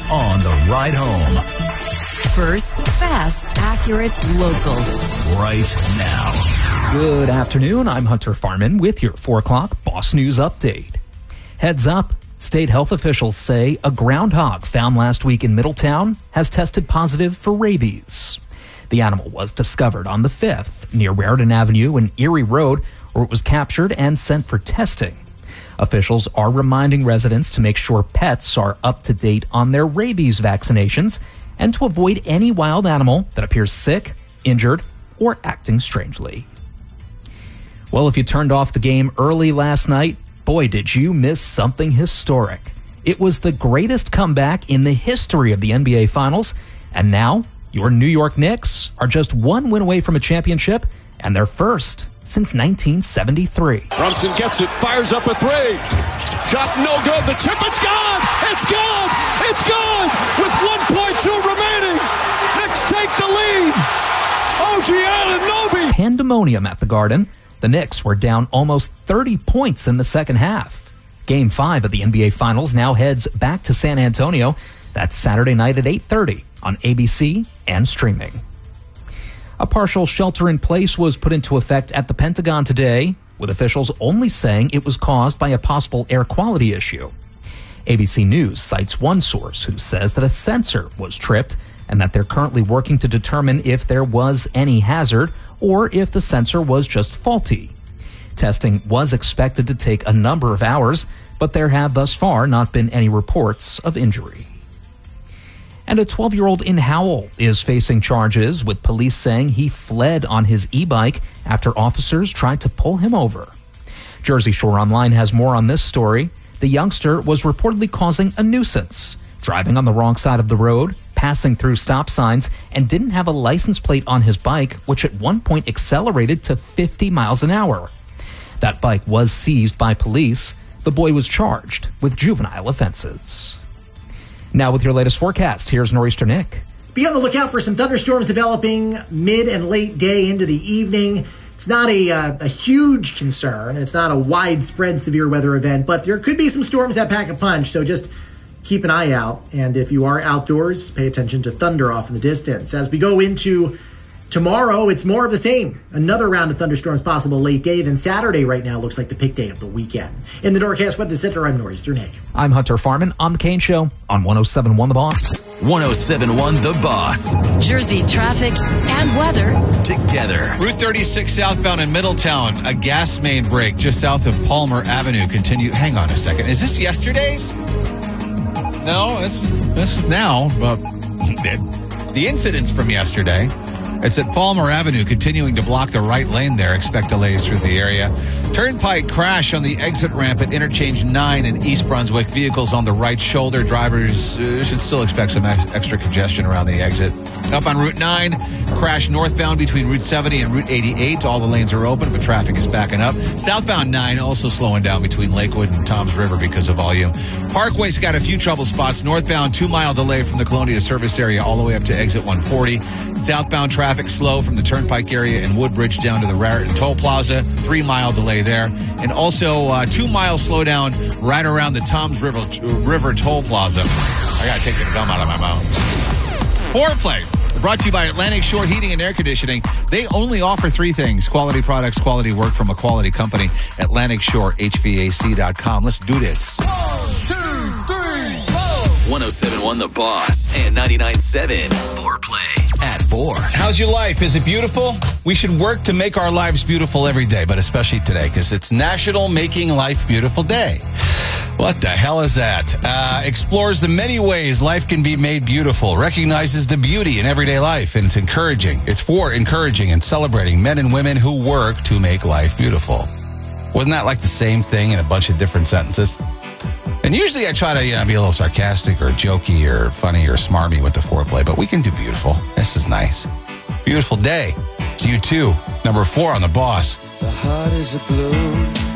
on the ride home. First, fast, accurate, local. Right now. Good afternoon. I'm Hunter Farman with your 4 o'clock Boss News Update. Heads up. State health officials say a groundhog found last week in Middletown has tested positive for rabies. The animal was discovered on the 5th near Raritan Avenue and Erie Road, where it was captured and sent for testing. Officials are reminding residents to make sure pets are up to date on their rabies vaccinations and to avoid any wild animal that appears sick, injured, or acting strangely. Well, if you turned off the game early last night, boy, did you miss something historic. It was the greatest comeback in the history of the NBA Finals, and now your New York Knicks are just one win away from a championship, and their first since 1973. Brunson gets it, fires up a three. Shot no good, the tip, it's gone! It's gone! It's gone! With 1.2 remaining, Knicks take the lead! OG Anunoby! Pandemonium at the Garden. The Knicks were down almost 30 points in the second half. Game 5 of the NBA Finals now heads back to San Antonio. That's Saturday night at 8:30 on ABC and streaming. A partial shelter-in-place was put into effect at the Pentagon today, with officials only saying it was caused by a possible air quality issue. ABC News cites one source who says that a sensor was tripped and that they're currently working to determine if there was any hazard or if the sensor was just faulty. Testing was expected to take a number of hours, but there have thus far not been any reports of injury. And a 12-year-old in Howell is facing charges, with police saying he fled on his e-bike after officers tried to pull him over. Jersey Shore Online has more on this story. The youngster was reportedly causing a nuisance, driving on the wrong side of the road, passing through stop signs, and didn't have a license plate on his bike, which at one point accelerated to 50 miles an hour. That bike was seized by police. The boy was charged with juvenile offenses. Now with your latest forecast, here's Nor'easter Nick. Be on the lookout for some thunderstorms developing mid and late day into the evening. It's not a huge concern. It's not a widespread severe weather event, but there could be some storms that pack a punch, so just keep an eye out. And if you are outdoors, pay attention to thunder off in the distance. As we go into tomorrow, it's more of the same. Another round of thunderstorms possible late day. Then Saturday right now looks like the pick day of the weekend. In the Norcast Weather Center, I'm Nor'easter Nick. I'm Hunter Farman on The Kane Show on 107.1 The Boss. 107.1 The Boss. Jersey traffic and weather Together. Route 36 southbound in Middletown. A gas main break just south of Palmer Avenue. Hang on a second. Is this yesterday? No, this is now. The incident's from yesterday. It's at Palmer Avenue, continuing to block the right lane there. Expect delays through the area. Turnpike crash on the exit ramp at Interchange 9 in East Brunswick. Vehicles on the right shoulder. Drivers should still expect some extra congestion around the exit. Up on Route 9, crash northbound between Route 70 and Route 88. All the lanes are open, but traffic is backing up. Southbound 9 also slowing down between Lakewood and Toms River because of volume. Parkway's got a few trouble spots. Northbound, 2-mile delay from the Colonia service area all the way up to exit 140. Southbound traffic slow from the Turnpike area and Woodbridge down to the Raritan Toll Plaza. 3-mile delay there. And also 2-mile slowdown right around the Toms River Toll Plaza. I got to take the gum out of my mouth. Foreplay. Brought to you by Atlantic Shore Heating and Air Conditioning. They only offer 3 things: quality products, quality work from a quality company. AtlanticShoreHVAC.com. Let's do this. 1, 2, 3, 4. 107.1 The Boss and 99.7 Foreplay at 4. How's your life? Is it beautiful? We should work to make our lives beautiful every day, but especially today, because it's National Making Life Beautiful Day. What the hell is that? Explores the many ways life can be made beautiful, recognizes the beauty in everyday life, and it's encouraging. It's for encouraging and celebrating men and women who work to make life beautiful. Wasn't that like the same thing in a bunch of different sentences? And usually I try to be a little sarcastic or jokey or funny or smarmy with the foreplay, but we can do beautiful. This is nice. Beautiful day. It's you too. Number 4 on The Boss. The heart is a blue.